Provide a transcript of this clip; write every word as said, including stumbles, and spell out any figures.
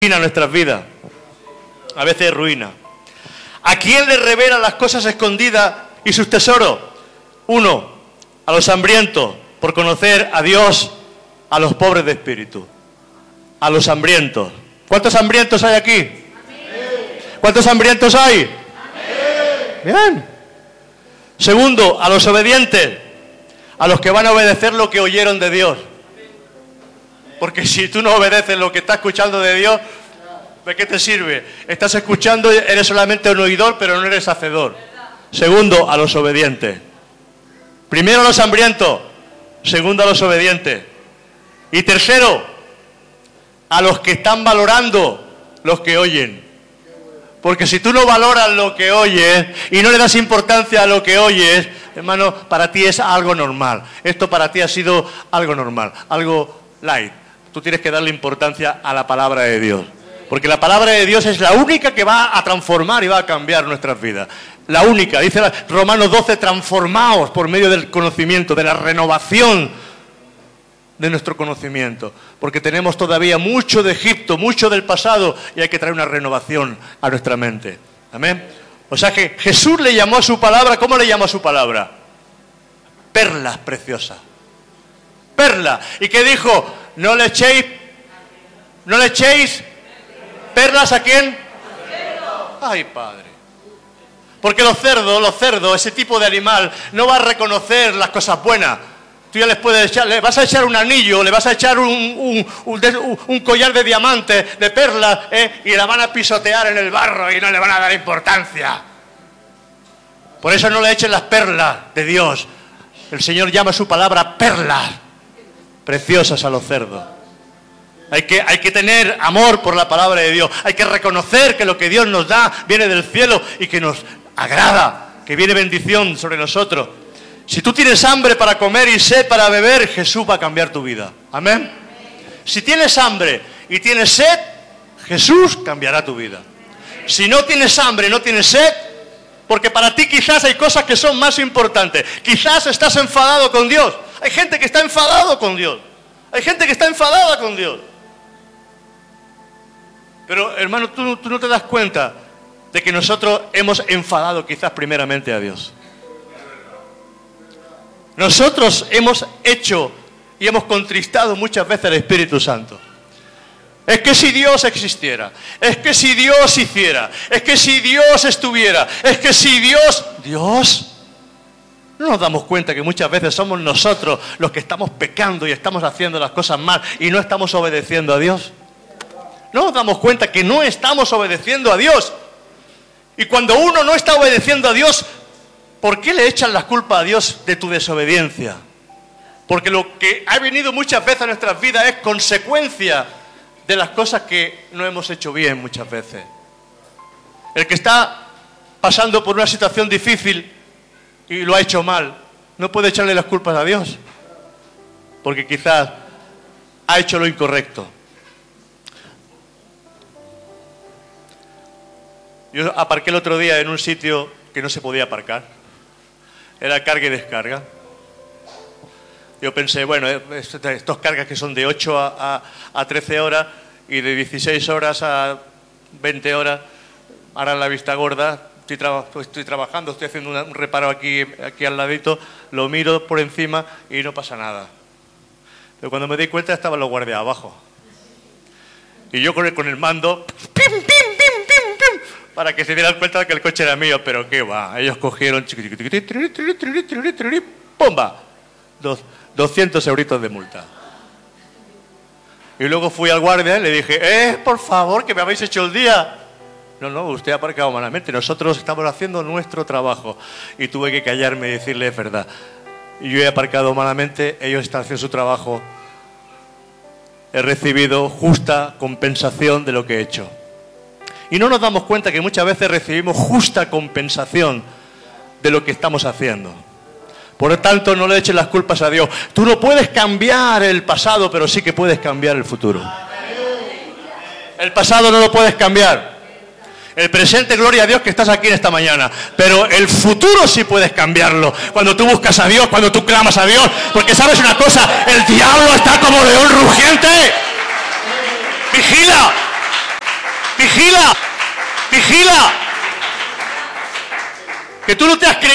ruina nuestras vidas. A veces ruina. ¿A quién le revela las cosas escondidas y sus tesoros? Uno, a los hambrientos, por conocer a Dios, a los pobres de espíritu. A los hambrientos. ¿Cuántos hambrientos hay aquí? Amén. ¿Cuántos hambrientos hay? Amén. Bien. Segundo, a los obedientes, a los que van a obedecer lo que oyeron de Dios. Porque si tú no obedeces lo que estás escuchando de Dios, ¿de qué te sirve? Estás escuchando, eres solamente un oidor, pero no eres hacedor. Segundo, a los obedientes. Primero a los hambrientos, segundo a los obedientes. Y tercero, a los que están valorando los que oyen. Porque si tú no valoras lo que oyes y no le das importancia a lo que oyes, hermano, para ti es algo normal. Esto para ti ha sido algo normal, algo light. Tú tienes que darle importancia a la palabra de Dios. Porque la palabra de Dios es la única que va a transformar y va a cambiar nuestras vidas. La única, dice Romanos doce, transformaos por medio del conocimiento, de la renovación de nuestro conocimiento. Porque tenemos todavía mucho de Egipto, mucho del pasado, y hay que traer una renovación a nuestra mente. Amén. O sea que Jesús le llamó a su palabra, ¿cómo le llamó a su palabra? Perlas preciosas. Perlas. ¿Y qué dijo? No le echéis, no le echéis perlas ¿a quién? Ay, Padre. Porque los cerdos, los cerdos, ese tipo de animal, no va a reconocer las cosas buenas. Tú ya les puedes echar, le vas a echar un anillo, le vas a echar un, un, un, un collar de diamantes, de perlas, ¿eh? Y la van a pisotear en el barro y no le van a dar importancia. Por eso no le echen las perlas de Dios. El Señor llama su palabra perlas preciosas a los cerdos. Hay que, hay que tener amor por la palabra de Dios. Hay que reconocer que lo que Dios nos da viene del cielo y que nos agrada, que viene bendición sobre nosotros. Si tú tienes hambre para comer y sed para beber, Jesús va a cambiar tu vida. Amén. Si tienes hambre y tienes sed, Jesús cambiará tu vida. Si no tienes hambre, no tienes sed, porque para ti quizás hay cosas que son más importantes. Quizás estás enfadado con Dios. Hay gente que está enfadado con Dios. Hay gente que está enfadada con Dios. Pero, hermano, tú, tú no te das cuenta de que nosotros hemos enfadado quizás primeramente a Dios. Nosotros hemos hecho y hemos contristado muchas veces al Espíritu Santo. Es que si Dios existiera, es que si Dios hiciera, es que si Dios estuviera, es que si Dios... ¿Dios? No nos damos cuenta que muchas veces somos nosotros los que estamos pecando y estamos haciendo las cosas mal y no estamos obedeciendo a Dios. No nos damos cuenta que no estamos obedeciendo a Dios. Y cuando uno no está obedeciendo a Dios, ¿por qué le echan la culpa a Dios de tu desobediencia? Porque lo que ha venido muchas veces a nuestras vidas es consecuencia de las cosas que no hemos hecho bien muchas veces. El que está pasando por una situación difícil y lo ha hecho mal, no puede echarle las culpas a Dios, porque quizás ha hecho lo incorrecto. Yo aparqué el otro día en un sitio que no se podía aparcar. Era carga y descarga. Yo pensé, bueno, estos cargas que son de ocho a, a, a trece horas y de dieciséis horas a veinte horas, harán la vista gorda. Estoy, traba, estoy trabajando, estoy haciendo una, un reparo aquí, aquí al ladito, lo miro por encima y no pasa nada. Pero cuando me di cuenta estaban los guardias abajo. Y yo con el, con el mando, pim, pim, pim, pim, pim, para que se dieran cuenta de que el coche era mío, pero qué va, ellos cogieron, ¡pumba! doscientos euritos de multa. Y luego fui al guardia y le dije, eh, por favor, que me habéis hecho el día. No, no, usted ha aparcado malamente, nosotros estamos haciendo nuestro trabajo. Y tuve que callarme y decirle, es verdad, yo he aparcado malamente, ellos están haciendo su trabajo. He recibido justa compensación de lo que he hecho. Y no nos damos cuenta que muchas veces recibimos justa compensación de lo que estamos haciendo. Por lo tanto, no le eches las culpas a Dios. Tú no puedes cambiar el pasado, pero sí que puedes cambiar el futuro. El pasado no lo puedes cambiar. El presente, gloria a Dios que estás aquí en esta mañana. Pero el futuro sí puedes cambiarlo. Cuando tú buscas a Dios, cuando tú clamas a Dios. Porque sabes una cosa, el diablo está como león rugiente. Vigila. vigila, vigila. Que tú no te has creído